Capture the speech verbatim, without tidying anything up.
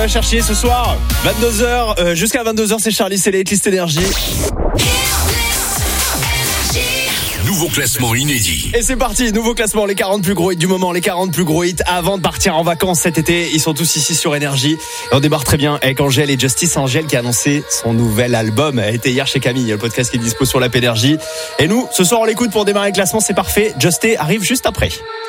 va chercher ce soir. vingt-deux heures, euh, jusqu'à vingt-deux heures, c'est Charlie, c'est les listes énergie. Nouveau classement inédit. Et c'est parti, nouveau classement, les quarante plus gros hits du moment, les quarante plus gros hits avant de partir en vacances cet été. Ils sont tous ici sur Énergie. Et on démarre très bien avec Angèle et Justice. Angèle qui a annoncé son nouvel album. Elle était hier chez Camille, le podcast qui est dispo sur l'app Énergie. Et nous, ce soir, on l'écoute pour démarrer le classement, c'est parfait. Justé arrive juste après.